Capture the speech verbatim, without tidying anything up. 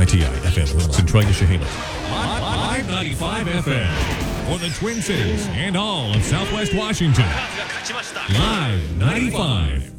T I F M Centralia Shahina. Live ninety-five F M for the Twin Cities and all of Southwest Washington. Live ninety-five.